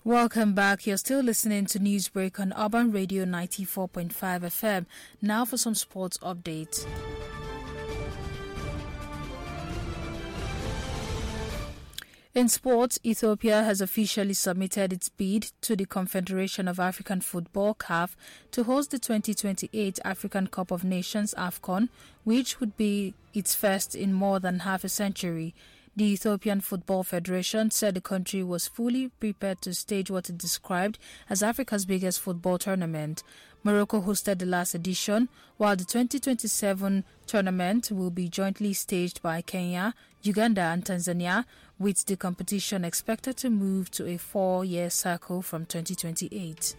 Welcome back. You're still listening to Newsbreak on Urban Radio 94.5 FM. Now for some sports updates. In sports, Ethiopia has officially submitted its bid to the Confederation of African Football (CAF) to host the 2028 African Cup of Nations (AFCON), which would be its first in more than half a century. The Ethiopian Football Federation said the country was fully prepared to stage what it described as Africa's biggest football tournament. Morocco hosted the last edition, while the 2027 tournament will be jointly staged by Kenya, Uganda and Tanzania, with the competition expected to move to a 4-year cycle from 2028.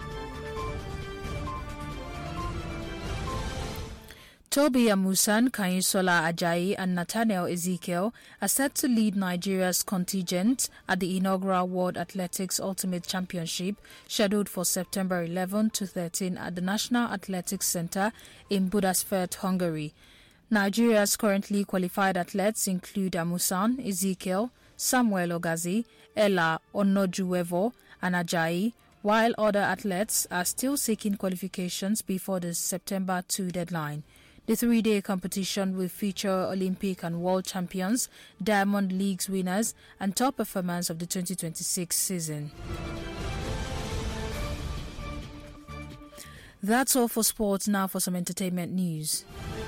Toby Amusan, Kanyisola Ajayi and Nathaniel Ezekiel are set to lead Nigeria's contingent at the inaugural World Athletics Ultimate Championship scheduled for September 11 to 13 at the National Athletics Center in Budapest, Hungary. Nigeria's currently qualified athletes include Amusan, Ezekiel, Samuel Ogazi, Ella Onojuevo and Ajayi, while other athletes are still seeking qualifications before the September 2 deadline. The 3-day competition will feature Olympic and World champions, Diamond Leagues winners, and top performers of the 2026 season. That's all for sports. Now for some entertainment news.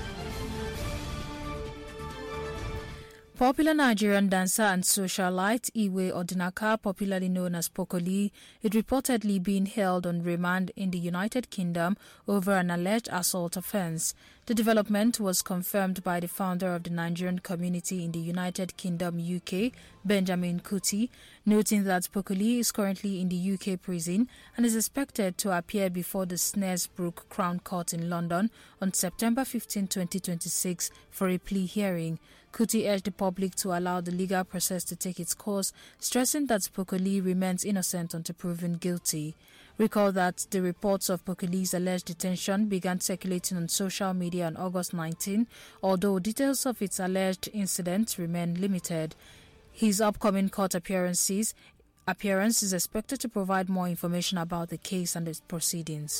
Popular Nigerian dancer and socialite Iwe Odinaka, popularly known as Pokoli, is reportedly being held on remand in the United Kingdom over an alleged assault offense. The development was confirmed by the founder of the Nigerian community in the United Kingdom, UK, Benjamin Kuti, noting that Pokoli is currently in the UK prison and is expected to appear before the Snaresbrook Crown Court in London on September 15, 2026 for a plea hearing. Kuti urged the public to allow the legal process to take its course, stressing that Pokoli remains innocent until proven guilty. Recall that the reports of Pokoli's alleged detention began circulating on social media on August 19, although details of its alleged incident remain limited. His upcoming court appearance is expected to provide more information about the case and its proceedings.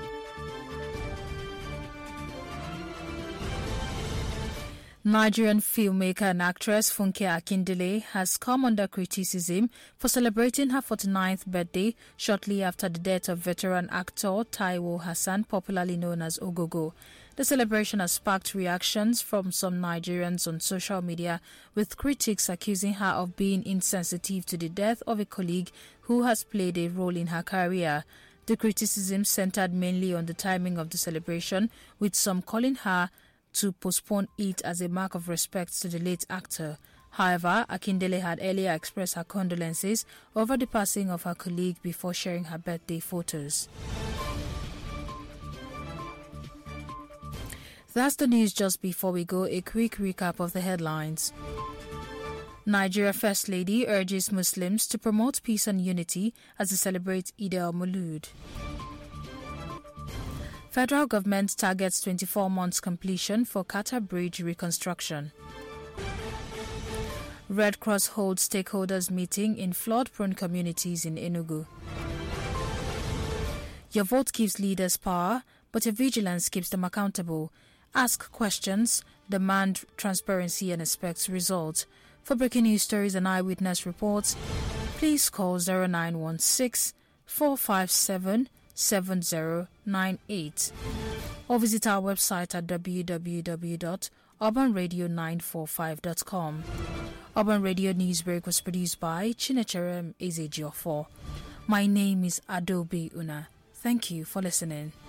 Nigerian filmmaker and actress Funke Akindele has come under criticism for celebrating her 49th birthday shortly after the death of veteran actor Taiwo Hassan, popularly known as Ogogo. The celebration has sparked reactions from some Nigerians on social media, with critics accusing her of being insensitive to the death of a colleague who has played a role in her career. The criticism centered mainly on the timing of the celebration, with some calling her to postpone it as a mark of respect to the late actor. However, Akindele had earlier expressed her condolences over the passing of her colleague before sharing her birthday photos. That's the news. Just before we go, a quick recap of the headlines. Nigeria First Lady urges Muslims to promote peace and unity as they celebrate Eid al-Maulud. Federal government targets 24 months completion for Qatar Bridge reconstruction. Red Cross holds stakeholders meeting in flood-prone communities in Enugu. Your vote gives leaders power, but your vigilance keeps them accountable. Ask questions, demand transparency and expect results. For breaking news stories and eyewitness reports, please call 0916 457 7098 or visit our website at www.urbanradio945.com. Urban Radio Newsbreak was produced by Chinecherem Ezejiofo. My name is Adobe Una. Thank you for listening.